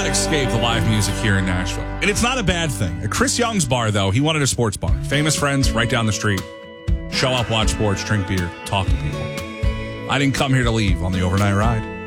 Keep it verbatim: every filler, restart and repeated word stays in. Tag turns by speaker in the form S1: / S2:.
S1: escape the live music here in Nashville. And it's not a bad thing. At Chris Young's bar, though, he wanted a sports bar. Famous friends right down the street. Show up, watch sports, drink beer, talk to people. I didn't come here to leave on the overnight ride.